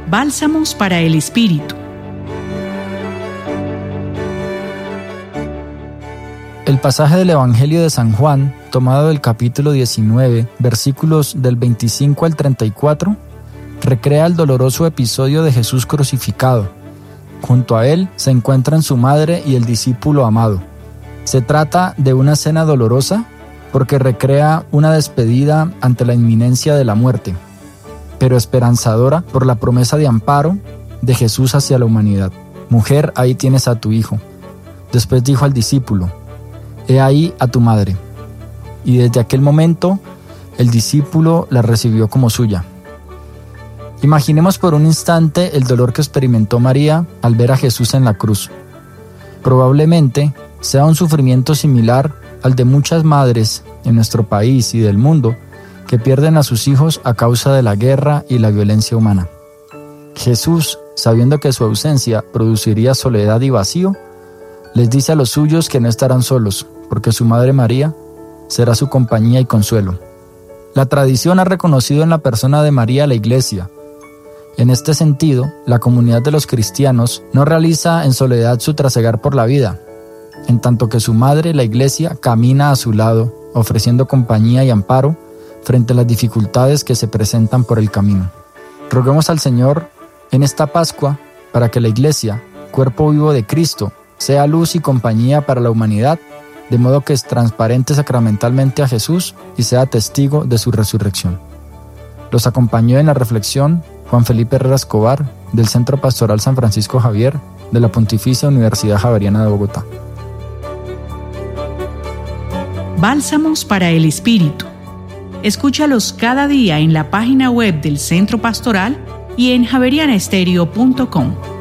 Bálsamos para el Espíritu. El pasaje del Evangelio de San Juan, tomado del capítulo 19, versículos del 25 al 34, recrea el doloroso episodio de Jesús crucificado. Junto a él se encuentran su madre y el discípulo amado. Se trata de una escena dolorosa porque recrea una despedida ante la inminencia de la muerte, pero esperanzadora por la promesa de amparo de Jesús hacia la humanidad. Mujer, ahí tienes a tu hijo. Después dijo al discípulo: He ahí a tu madre. Y desde aquel momento, el discípulo la recibió como suya. Imaginemos por un instante el dolor que experimentó María al ver a Jesús en la cruz. Probablemente sea un sufrimiento similar al de muchas madres en nuestro país y del mundo que pierden a sus hijos a causa de la guerra y la violencia humana. Jesús, sabiendo que su ausencia produciría soledad y vacío, les dice a los suyos que no estarán solos, porque su madre María será su compañía y consuelo. La tradición ha reconocido en la persona de María la Iglesia. En este sentido, la comunidad de los cristianos no realiza en soledad su trasegar por la vida, en tanto que su madre, la Iglesia, camina a su lado, ofreciendo compañía y amparo frente a las dificultades que se presentan por el camino. Roguemos al Señor en esta Pascua para que la Iglesia, cuerpo vivo de Cristo, sea luz y compañía para la humanidad, de modo que es transparente sacramentalmente a Jesús y sea testigo de su resurrección. Los acompañó en la reflexión Juan Felipe Herrera Escobar, del Centro Pastoral San Francisco Javier, de la Pontificia Universidad Javeriana de Bogotá. Bálsamos para el Espíritu. Escúchalos cada día en la página web del Centro Pastoral y en javerianestereo.com.